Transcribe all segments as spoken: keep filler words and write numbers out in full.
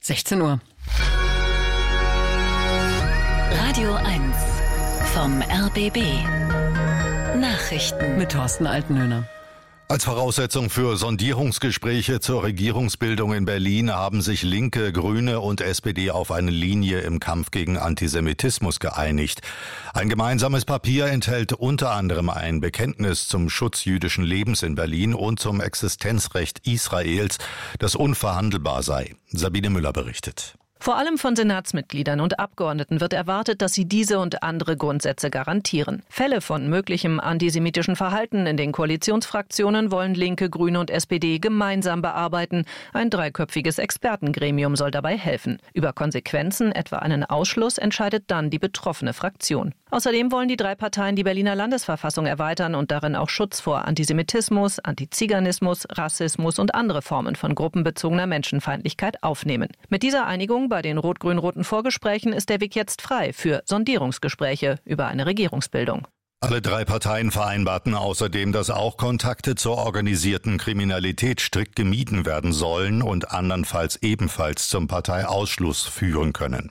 sechzehn Uhr. Radio eins vom R B B. Nachrichten Mit Thorsten Altenhöhner. Als Voraussetzung für Sondierungsgespräche zur Regierungsbildung in Berlin haben sich Linke, Grüne und S P D auf eine Linie im Kampf gegen Antisemitismus geeinigt. Ein gemeinsames Papier enthält unter anderem ein Bekenntnis zum Schutz jüdischen Lebens in Berlin und zum Existenzrecht Israels, das unverhandelbar sei. Sabine Müller berichtet. Vor allem von Senatsmitgliedern und Abgeordneten wird erwartet, dass sie diese und andere Grundsätze garantieren. Fälle von möglichem antisemitischen Verhalten in den Koalitionsfraktionen wollen Linke, Grüne und S P D gemeinsam bearbeiten. Ein dreiköpfiges Expertengremium soll dabei helfen. Über Konsequenzen, etwa einen Ausschluss, entscheidet dann die betroffene Fraktion. Außerdem wollen die drei Parteien die Berliner Landesverfassung erweitern und darin auch Schutz vor Antisemitismus, Antiziganismus, Rassismus und andere Formen von gruppenbezogener Menschenfeindlichkeit aufnehmen. Mit dieser Einigung bei den rot-grün-roten Vorgesprächen ist der Weg jetzt frei für Sondierungsgespräche über eine Regierungsbildung. Alle drei Parteien vereinbarten außerdem, dass auch Kontakte zur organisierten Kriminalität strikt gemieden werden sollen und andernfalls ebenfalls zum Parteiausschluss führen können.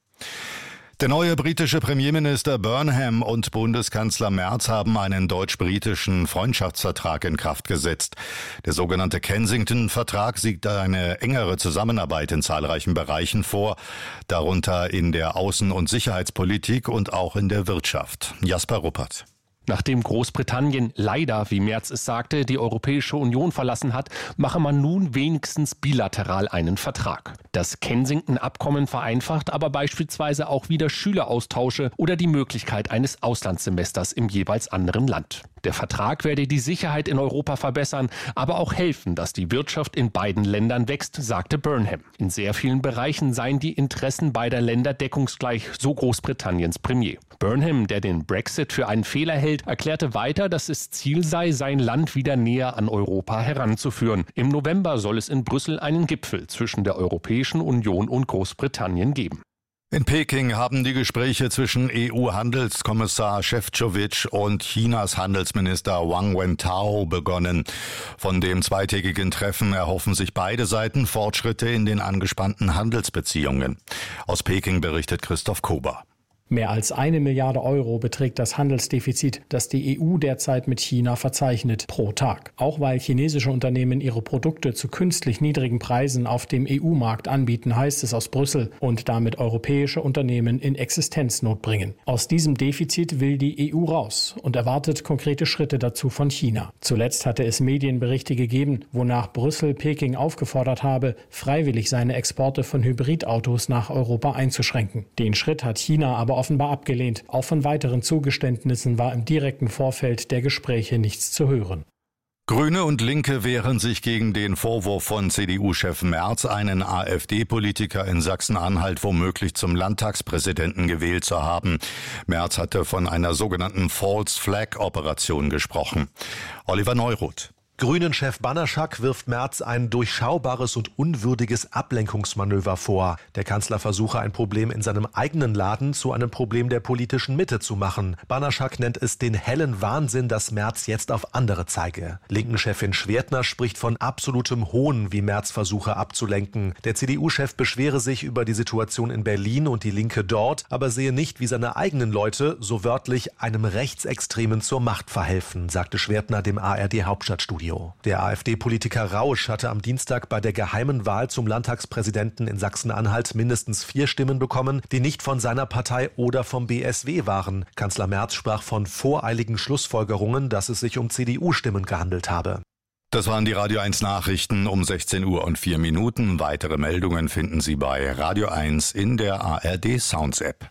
Der neue britische Premierminister Burnham und Bundeskanzler Merz haben einen deutsch-britischen Freundschaftsvertrag in Kraft gesetzt. Der sogenannte Kensington-Vertrag sieht eine engere Zusammenarbeit in zahlreichen Bereichen vor, darunter in der Außen- und Sicherheitspolitik und auch in der Wirtschaft. Jasper Ruppert. Nachdem Großbritannien leider, wie Merz es sagte, die Europäische Union verlassen hat, mache man nun wenigstens bilateral einen Vertrag. Das Kensington-Abkommen vereinfacht aber beispielsweise auch wieder Schüleraustausche oder die Möglichkeit eines Auslandssemesters im jeweils anderen Land. Der Vertrag werde die Sicherheit in Europa verbessern, aber auch helfen, dass die Wirtschaft in beiden Ländern wächst, sagte Burnham. In sehr vielen Bereichen seien die Interessen beider Länder deckungsgleich, so Großbritanniens Premier. Burnham, der den Brexit für einen Fehler hält, erklärte weiter, dass es Ziel sei, sein Land wieder näher an Europa heranzuführen. Im November soll es in Brüssel einen Gipfel zwischen der Europäischen Union und Großbritannien geben. In Peking haben die Gespräche zwischen E U-Handelskommissar Šefčovič und Chinas Handelsminister Wang Wentao begonnen. Von dem zweitägigen Treffen erhoffen sich beide Seiten Fortschritte in den angespannten Handelsbeziehungen. Aus Peking berichtet Christoph Kober. Mehr als eine Milliarde Euro beträgt das Handelsdefizit, das die E U derzeit mit China verzeichnet, pro Tag. Auch weil chinesische Unternehmen ihre Produkte zu künstlich niedrigen Preisen auf dem E U-Markt anbieten, heißt es aus Brüssel, und damit europäische Unternehmen in Existenznot bringen. Aus diesem Defizit will die E U raus und erwartet konkrete Schritte dazu von China. Zuletzt hatte es Medienberichte gegeben, wonach Brüssel Peking aufgefordert habe, freiwillig seine Exporte von Hybridautos nach Europa einzuschränken. Den Schritt hat China aber offenbar abgelehnt. Auch von weiteren Zugeständnissen war im direkten Vorfeld der Gespräche nichts zu hören. Grüne und Linke wehren sich gegen den Vorwurf von C D U-Chef Merz, einen AfD-Politiker in Sachsen-Anhalt womöglich zum Landtagspräsidenten gewählt zu haben. Merz hatte von einer sogenannten False-Flag-Operation gesprochen. Oliver Neuroth. Grünen-Chef Banaschak wirft Merz ein durchschaubares und unwürdiges Ablenkungsmanöver vor. Der Kanzler versuche, ein Problem in seinem eigenen Laden zu einem Problem der politischen Mitte zu machen. Banaschak nennt es den hellen Wahnsinn, dass Merz jetzt auf andere zeige. Linken-Chefin Schwertner spricht von absolutem Hohn, wie Merz versuche abzulenken. Der C D U-Chef beschwere sich über die Situation in Berlin und die Linke dort, aber sehe nicht, wie seine eigenen Leute, so wörtlich, einem Rechtsextremen zur Macht verhelfen, sagte Schwertner dem A R D-Hauptstadtstudio. Der AfD-Politiker Rausch hatte am Dienstag bei der geheimen Wahl zum Landtagspräsidenten in Sachsen-Anhalt mindestens vier Stimmen bekommen, die nicht von seiner Partei oder vom B S W waren. Kanzler Merz sprach von voreiligen Schlussfolgerungen, dass es sich um C D U-Stimmen gehandelt habe. Das waren die Radio eins Nachrichten um sechzehn Uhr und vier Minuten. Weitere Meldungen finden Sie bei Radio eins in der A R D Sounds App.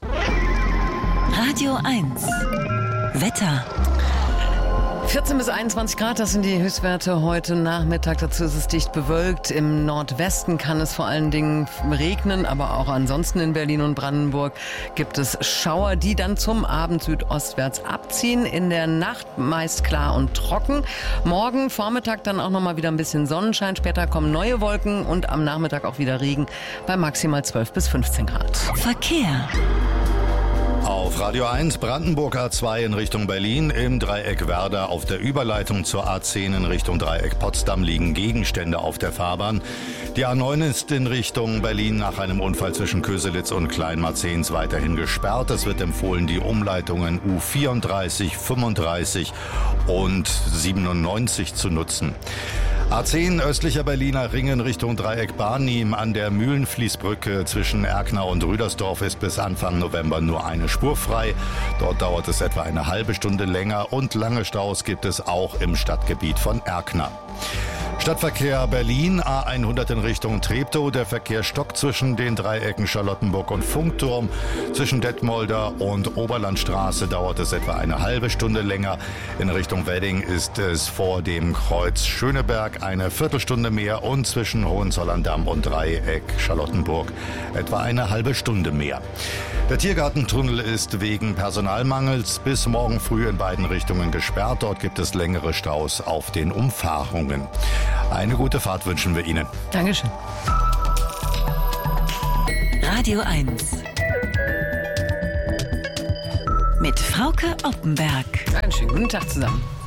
Radio eins Wetter. vierzehn bis einundzwanzig Grad, das sind die Höchstwerte heute Nachmittag. Dazu ist es dicht bewölkt. Im Nordwesten kann es vor allen Dingen regnen, aber auch ansonsten in Berlin und Brandenburg gibt es Schauer, die dann zum Abend südostwärts abziehen. In der Nacht meist klar und trocken. Morgen Vormittag dann auch nochmal wieder ein bisschen Sonnenschein. Später kommen neue Wolken und am Nachmittag auch wieder Regen bei maximal zwölf bis fünfzehn Grad. Verkehr. Auf Radio eins Brandenburg A zwei in Richtung Berlin, im Dreieck Werder auf der Überleitung zur A zehn in Richtung Dreieck Potsdam liegen Gegenstände auf der Fahrbahn. Die A neun ist in Richtung Berlin nach einem Unfall zwischen Köselitz und Kleinmarzens weiterhin gesperrt. Es wird empfohlen, die Umleitungen U vierunddreißig, fünfunddreißig und siebenundneunzig zu nutzen. A zehn östlicher Berliner Ring in Richtung Dreieck Barnim an der Mühlenfließbrücke zwischen Erkner und Rüdersdorf ist bis Anfang November nur eine Spur frei. Dort dauert es etwa eine halbe Stunde länger und lange Staus gibt es auch im Stadtgebiet von Erkner. Stadtverkehr Berlin, A hundert in Richtung Treptow. Der Verkehr stockt zwischen den Dreiecken Charlottenburg und Funkturm. Zwischen Detmolder und Oberlandstraße dauert es etwa eine halbe Stunde länger. In Richtung Wedding ist es vor dem Kreuz Schöneberg eine Viertelstunde mehr und zwischen Hohenzollern-Damm und Dreieck Charlottenburg etwa eine halbe Stunde mehr. Der Tiergartentunnel ist wegen Personalmangels bis morgen früh in beiden Richtungen gesperrt. Dort gibt es längere Staus auf den Umfahrungen. Eine gute Fahrt wünschen wir Ihnen. Dankeschön. Radio eins. Mit Frauke Oppenberg. Einen schönen guten Tag zusammen.